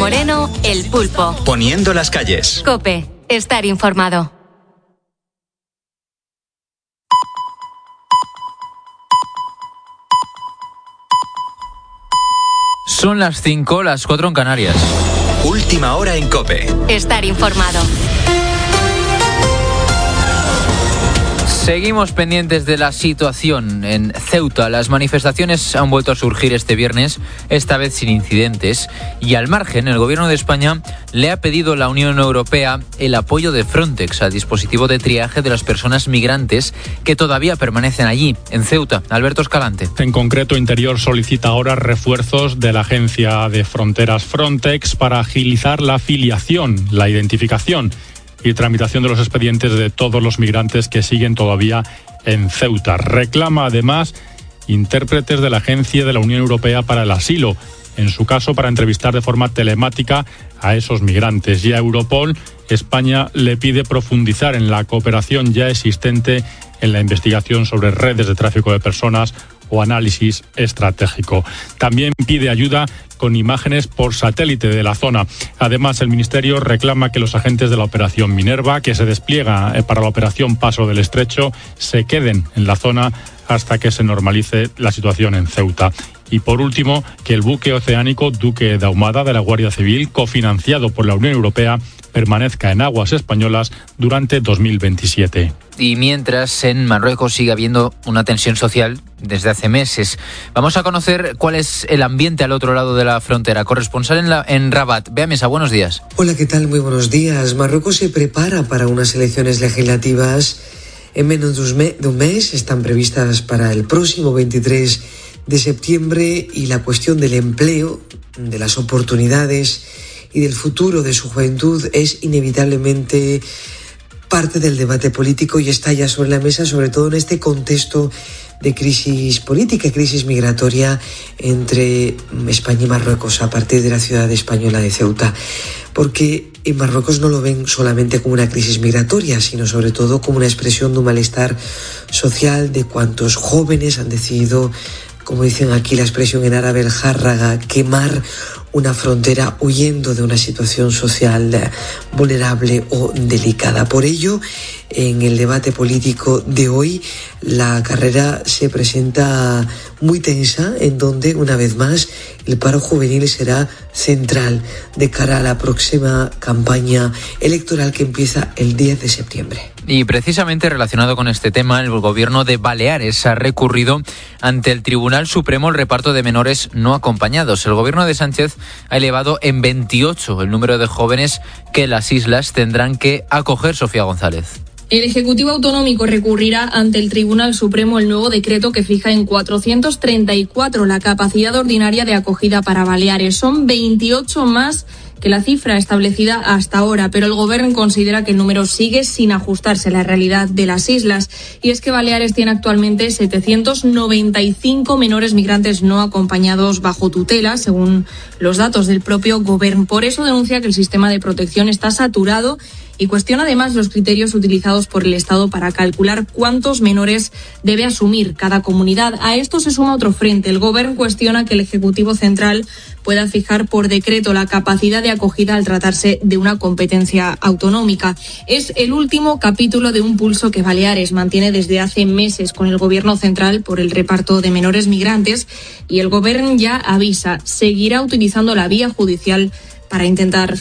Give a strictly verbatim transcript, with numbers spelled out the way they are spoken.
Moreno, El Pulpo. Poniendo las calles. COPE. Estar informado. Son las cinco, las cuatro en Canarias. Última hora en COPE. Estar informado. Seguimos pendientes de la situación en Ceuta. Las manifestaciones han vuelto a surgir este viernes, esta vez sin incidentes. Y al margen, el Gobierno de España le ha pedido a la Unión Europea el apoyo de Frontex al dispositivo de triaje de las personas migrantes que todavía permanecen allí, en Ceuta. Alberto Escalante. En concreto, Interior solicita ahora refuerzos de la Agencia de Fronteras Frontex para agilizar la filiación, la identificación y tramitación de los expedientes de todos los migrantes que siguen todavía en Ceuta. Reclama además intérpretes de la Agencia de la Unión Europea para el Asilo, en su caso para entrevistar de forma telemática a esos migrantes. Y a Europol, España le pide profundizar en la cooperación ya existente en la investigación sobre redes de tráfico de personas o análisis estratégico. También pide ayuda con imágenes por satélite de la zona. Además, el Ministerio reclama que los agentes de la Operación Minerva, que se despliega para la Operación Paso del Estrecho, se queden en la zona hasta que se normalice la situación en Ceuta. Y por último, que el buque oceánico Duque de Ahumada de la Guardia Civil, cofinanciado por la Unión Europea, permanezca en aguas españolas durante dos mil veintisiete. Y mientras en Marruecos sigue habiendo una tensión social desde hace meses. Vamos a conocer cuál es el ambiente al otro lado de la frontera. Corresponsal en, la, en Rabat. Bea Mesa, buenos días. Hola, ¿qué tal? Muy buenos días. Marruecos se prepara para unas elecciones legislativas en menos de un mes. Están previstas para el próximo veintitrés de septiembre y la cuestión del empleo, de las oportunidades y del futuro de su juventud es inevitablemente parte del debate político y está ya sobre la mesa, sobre todo en este contexto de crisis política, crisis migratoria entre España y Marruecos a partir de la ciudad española de Ceuta. Porque en Marruecos no lo ven solamente como una crisis migratoria, sino sobre todo como una expresión de un malestar social de cuantos jóvenes han decidido, como dicen aquí la expresión en árabe, el járraga, quemar una frontera huyendo de una situación social vulnerable o delicada. Por ello, en el debate político de hoy, la carrera se presenta muy tensa, en donde, una vez más, el paro juvenil será central de cara a la próxima campaña electoral que empieza el diez de septiembre. Y precisamente relacionado con este tema, el gobierno de Baleares ha recurrido ante el Tribunal Supremo el reparto de menores no acompañados. El gobierno de Sánchez ha elevado en veintiocho el número de jóvenes que las islas tendrán que acoger. Sofía González. El Ejecutivo Autonómico recurrirá ante el Tribunal Supremo el nuevo decreto que fija en cuatrocientos treinta y cuatro la capacidad ordinaria de acogida para Baleares. Son veintiocho más que la cifra establecida hasta ahora, pero el Gobierno considera que el número sigue sin ajustarse a la realidad de las islas. Y es que Baleares tiene actualmente setecientos noventa y cinco menores migrantes no acompañados bajo tutela, según los datos del propio Gobierno. Por eso denuncia que el sistema de protección está saturado y cuestiona además los criterios utilizados por el Estado para calcular cuántos menores debe asumir cada comunidad. A esto se suma otro frente. El Gobierno cuestiona que el Ejecutivo Central pueda fijar por decreto la capacidad de acogida al tratarse de una competencia autonómica. Es el último capítulo de un pulso que Baleares mantiene desde hace meses con el Gobierno central por el reparto de menores migrantes, y el Gobierno ya avisa, seguirá utilizando la vía judicial para intentar